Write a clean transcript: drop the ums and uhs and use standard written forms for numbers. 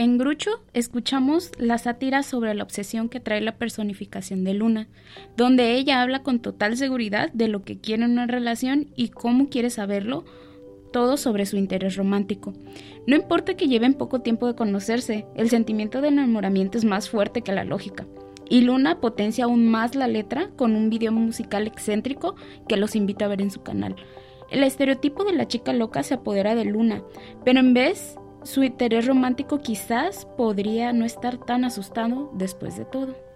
En Grucho escuchamos la sátira sobre la obsesión que trae la personificación de Luna, donde ella habla con total seguridad de lo que quiere en una relación y cómo quiere saberlo, todo sobre su interés romántico. No importa que lleven poco tiempo de conocerse, el sentimiento de enamoramiento es más fuerte que la lógica. Y Luna potencia aún más la letra con un video musical excéntrico que los invita a ver en su canal. El estereotipo de la chica loca se apodera de Luna, pero en vez, su interés romántico quizás podría no estar tan asustado después de todo.